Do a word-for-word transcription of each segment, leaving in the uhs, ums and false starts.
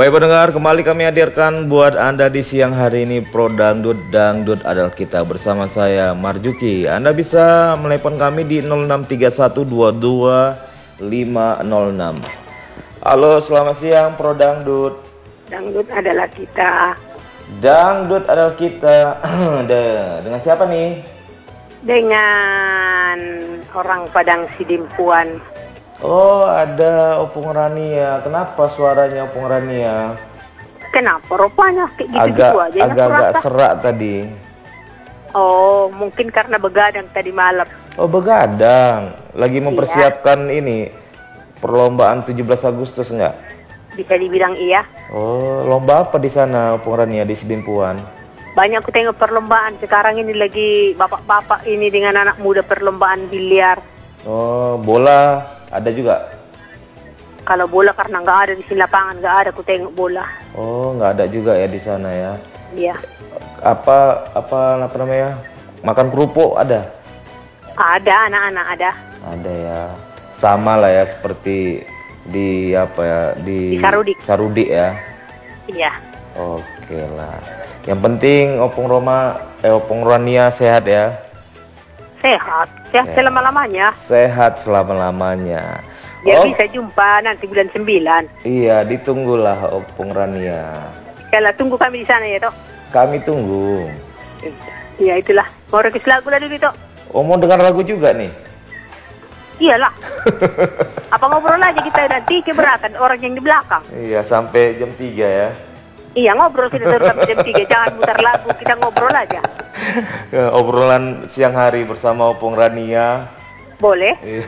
Baik pendengar, kembali kami hadirkan buat Anda di siang hari ini Pro Dangdut, Dangdut adalah kita bersama saya Marjuki. Anda bisa menelepon kami di nol enam tiga satu dua dua lima nol enam. Halo, selamat siang Pro Dangdut. Dangdut adalah kita. Dangdut adalah kita. Dengan siapa nih? Dengan orang Padang Sidimpuan. Oh, ada Opung Rania. Kenapa suaranya Opung Rania? Kenapa rupanya kayak Agak gitu-gitu aja? agak-agak serak tadi. Oh, mungkin karena begadang tadi malam. Oh, begadang. Lagi mempersiapkan iya. Ini perlombaan tujuh belas Agustus enggak? Bisa dibilang iya. Oh, lomba apa di sana Opung Rania di Sidimpuan? Banyak aku tengok perlombaan. Sekarang ini lagi bapak-bapak ini dengan anak muda perlombaan biliar. Oh, bola ada juga? Kalau bola karena nggak ada di sini lapangan, nggak ada aku tengok bola. Oh, nggak ada juga ya di sana ya? Iya. Apa apa apa namanya? Makan kerupuk ada? Ada, anak-anak ada. Ada ya. Sama lah ya seperti di apa ya di, di Sarudik. Sarudik ya. Iya. Oke lah. Yang penting Opung Roma, eh Opung Rania sehat ya. Sehat, sehat ya. Selama-lamanya. Sehat selama-lamanya. Ya oh. Bisa jumpa nanti bulan sembilan. Iya, ditunggulah Opung Rania. Kalau tunggu kami di sana ya toh. Kami tunggu. Iya itulah. Mau request lagu lah dulu toh. Oh, mau dengar lagu juga nih? Iyalah. Apa ngobrol aja kita nanti keberatan orang yang di belakang. Iya, sampai jam tiga ya. Iya, ngobrol kita terus sampai jam tiga. Jangan mutar lagu, kita ngobrol aja. Obrolan siang hari bersama Opung Rania. Boleh. Iya.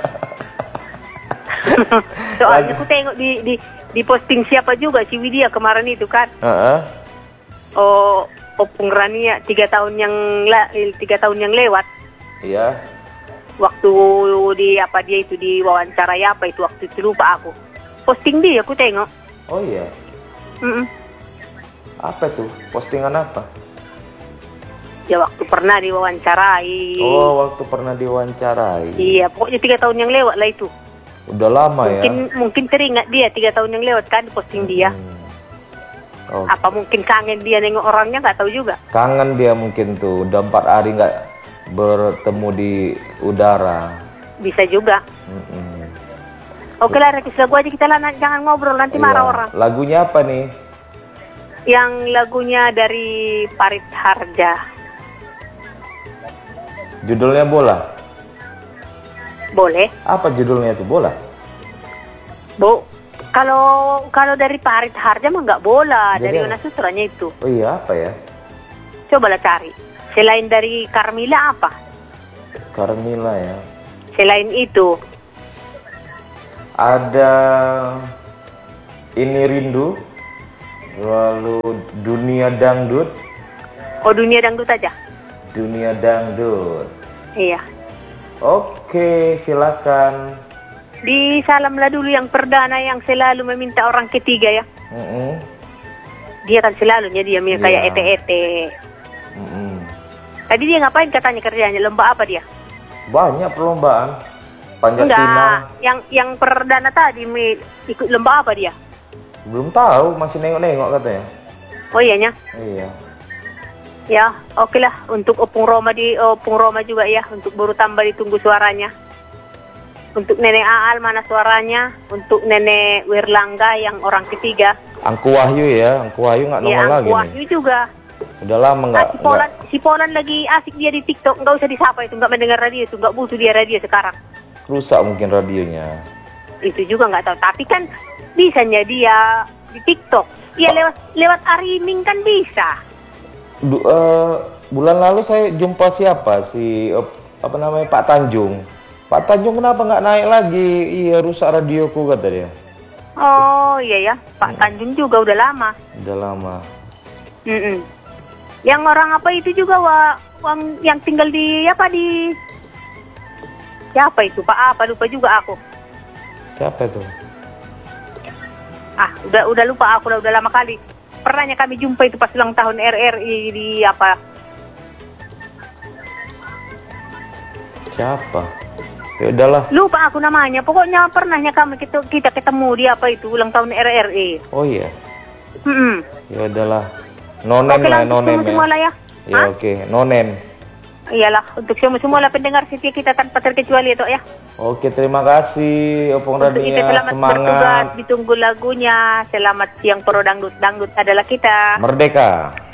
Soalnya aku tengok di, di di posting siapa juga si Widya kemarin itu kan. Uh-uh. Oh, Opung Rania tiga tahun yang la, tiga tahun yang lewat. Iya. Waktu di apa dia itu di wawancara ya apa itu waktu itu lupa aku. Posting dia aku tengok. Oh iya. Mm-mm. Apa tuh? Postingan apa? Ya waktu pernah diwawancarai. Oh, waktu pernah diwawancarai. Iya, pokoknya tiga tahun yang lewat lah itu. Udah lama mungkin, ya? Mungkin teringat dia tiga tahun yang lewat kan posting dia. Hmm. Okay. Apa mungkin kangen dia nengok orangnya, nggak tahu juga. Kangen dia mungkin tuh, udah empat hari nggak bertemu di udara. Bisa juga. Mm-mm. Oke lah, rekis lagu aja kita lah, jangan ngobrol nanti iya. Marah orang. Lagunya apa nih? Yang lagunya dari Farid Harja. Judulnya Bola? Boleh. Apa judulnya itu? Bola? Bu, kalau kalau dari Farid Harja mah nggak bola. Jadi dari apa? Ona Sutranya itu. Oh iya, apa ya? Cobalah cari. Selain dari Carmila apa? Carmila ya. Selain itu. Ada Ini Rindu. Lalu Dunia Dangdut. Oh, Dunia Dangdut aja. Dunia Dangdut. Iya. Oke, silakan. Di Salamlah dulu yang perdana yang selalu meminta orang ketiga ya. Mm-mm. Dia kan selalunya dia yeah. kayak ete-ete. Mm-mm. Tadi dia ngapain katanya kerjanya? Lomba apa dia? Banyak perlombaan. Panjat Enggak, pinang. yang yang perdana tadi ikut lomba apa dia? Belum tahu, masih nengok-nengok katanya. Oh iyanya? Iya. Ya, oke lah. Untuk Opung Roma di Opung Roma juga ya. Untuk baru tambah ditunggu suaranya. Untuk Nenek Aal mana suaranya? Untuk Nenek Wirlangga yang orang ketiga. Angku Wahyu ya, Angku Wahyu nggak nongol ya, lagi. Angku Wahyu juga. Udah lama nggak? Ah, si Polan, si Polan lagi asik dia di TikTok. Nggak usah disapa itu, nggak mendengar radio itu, nggak butuh dia radio sekarang. Rusak mungkin radionya. Itu juga nggak tahu. Tapi kan bisanya dia di TikTok. Iya lewat lewat Ariming kan bisa. Du, uh, bulan lalu saya jumpa siapa si uh, apa namanya Pak Tanjung. Pak Tanjung kenapa nggak naik lagi? Iya rusak radioku kata dia. Oh iya ya, Pak Tanjung juga udah lama. Udah lama. Mm-mm. Yang orang apa itu juga wa, wang, yang tinggal di apa di siapa itu Pak apa lupa juga aku. Siapa itu? Ah udah udah lupa aku udah, udah lama kali. Pernahnya kami jumpa itu pas ulang tahun R R I di apa? Siapa? Ya udahlah. Lupa aku namanya. Pokoknya pernahnya kami kita, kita ketemu di apa itu ulang tahun R R E. Oh iya. Hmm. Ya udahlah. Nonen Oke lah, lah, untuk nonen semua, semua ya. lah ya. Ya Hah? oke, nonen. Iyalah, untuk semua semua lah pendengar setia kita tanpa terkecuali itu ya. Oke, terima kasih Opung Untuk itu Rania. selamat bertugas, Semangat. ditunggu lagunya. Selamat siang pro dangdut. Dangdut adalah kita. Merdeka.